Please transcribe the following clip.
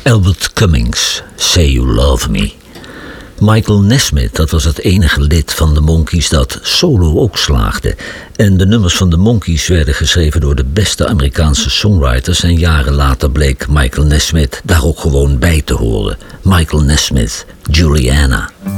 Albert Cummings, Say You Love Me. Michael Nesmith, dat was het enige lid van de Monkees dat solo ook slaagde. En de nummers van de Monkees werden geschreven door de beste Amerikaanse songwriters. En jaren later bleek Michael Nesmith daar ook gewoon bij te horen. Michael Nesmith, Juliana.